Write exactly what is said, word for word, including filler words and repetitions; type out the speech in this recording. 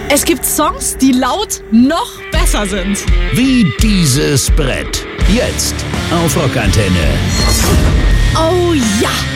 Es gibt Songs, die laut noch besser sind. Wie dieses Brett. Jetzt auf Rockantenne. Oh ja!